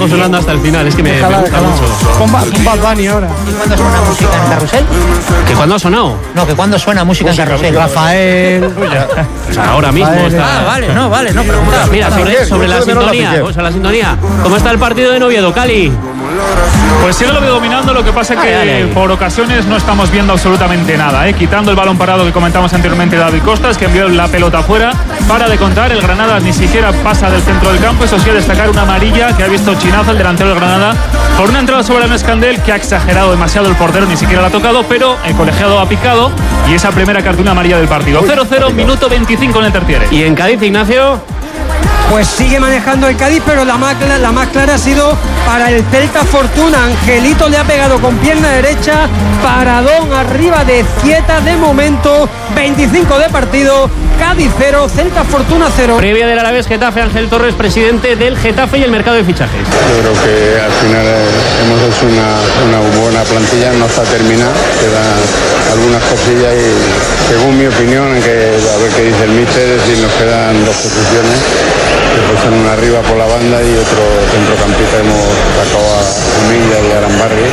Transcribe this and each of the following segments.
dejo sonando hasta el final, es que me gusta mucho. Con Bad Bunny ahora. ¿Y cuándo suena música en Carrusel? ¿Que cuándo ha sonado? No, que cuándo suena música en Carrusel. Rafael. O sea, ahora mismo está. Vale, no preguntaba. Mira, sobre la sintonía. ¿Cómo está el partido de Oviedo, Cali? Pues sí, lo veo dominando, lo que pasa es que por ocasiones no estamos viendo absolutamente nada, quitando el balón parado que comentamos anteriormente de David Costas, que envió la pelota afuera. Para de contar, el Granada ni siquiera pasa del centro del campo. Eso sí, a destacar una amarilla que ha visto Chinazo, el delantero del Granada, por una entrada sobre el Escandel que ha exagerado demasiado el portero, ni siquiera la ha tocado, pero el colegiado ha picado y esa primera cartulina amarilla del partido. 0-0, minuto 25 en el tertiere. ¿Y en Cádiz, Ignacio? Pues sigue manejando el Cádiz, pero la más clara ha sido para el Celta Fortuna. Angelito le ha pegado con pierna derecha, paradón arriba de Zieta de momento, 25 de partido, Cádiz 0, Celta Fortuna 0. Previa del Alavés Getafe, Ángel Torres, presidente del Getafe y el mercado de fichajes. Yo creo que al final hemos hecho una buena plantilla, no está terminada, quedan algunas cosillas y según mi opinión, a ver qué dice el míster, es decir, nos quedan dos posiciones, que son una arriba por la banda y otro centrocampista. Hemos sacado a Milla y a Arambarri,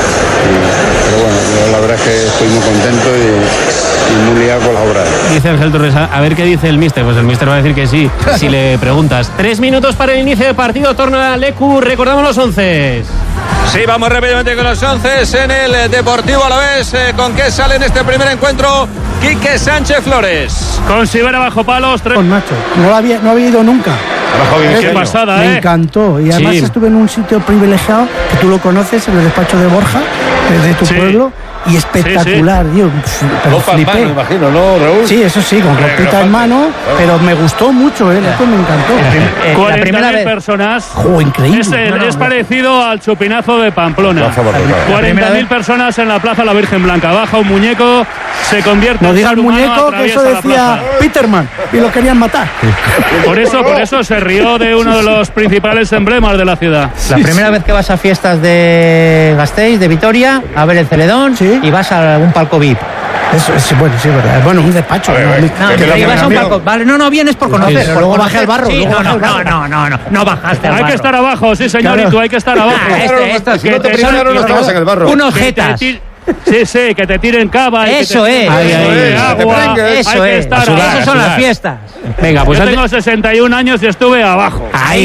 pero bueno, yo la verdad es que estoy muy contento y muy liado con la obra. Dice Ángel Torres, a ver qué dice el míster. Pues el míster va a decir que sí, si le preguntas. 3 minutos para el inicio del partido, torna Lecu, recordamos los 11. Sí, vamos rápidamente con los 11 en el Deportivo Alavés. ¿Con qué sale en este primer encuentro? Quique Sánchez Flores. Con Sivera bajo palos. Con Nacho. No había ido nunca. Qué pasada, Me encantó. Y además estuve en un sitio privilegiado, que tú lo conoces, en el despacho de Borja, de tu pueblo. Y espectacular, Dios. Pero flipé. Me imagino, ¿no, Raúl? Sí, eso sí, con ropita en mano, pero me gustó mucho, esto me encantó. 40.000 personas. Increíble. Es parecido al chupinazo de Pamplona. 40.000 personas en la Plaza La Virgen Blanca. Baja un muñeco, se convierte no en digas muñeco, que eso decía Peterman, y lo querían matar. Por eso se rió de uno de los principales emblemas de la ciudad. La primera vez que vas a fiestas de Gasteiz, de Vitoria, a ver el Celedón, y vas a algún palco VIP. Eso es bueno, sí, verdad. Bueno, un despacho. Ibas a un palco. Vale, no vienes por conocer. Pero luego bajé al barro. Sí, no bajaste al barro. Hay que estar abajo, sí, señorito, hay que estar abajo. Si no te pisaron, no estabas en el barro. Unos jetas. Sí, que te tiren cava. Eso es. Agua. Eso es. Esas son las fiestas. Venga, pues yo tengo 61 años y estuve abajo. Ahí.